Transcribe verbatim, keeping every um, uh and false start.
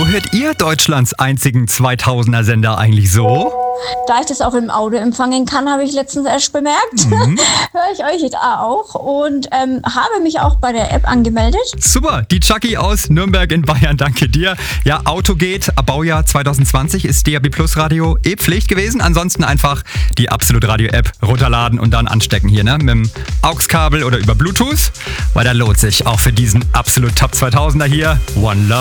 hört ihr Deutschlands einzigen zweitausender-Sender eigentlich so? Da ich das auch im Auto empfangen kann, habe ich letztens erst bemerkt, mhm. höre ich euch jetzt auch und ähm, habe mich auch bei der App angemeldet. Super, die Chucky aus Nürnberg in Bayern, danke dir. Ja, Auto geht, ab Baujahr zwanzig zwanzig ist D A B Plus Radio eh Pflicht gewesen. Ansonsten einfach die Absolut Radio App runterladen und dann anstecken hier, ne? Mit dem A U X-Kabel oder über Bluetooth, weil da lohnt sich auch für diesen Absolut Top zweitausender hier. One Love.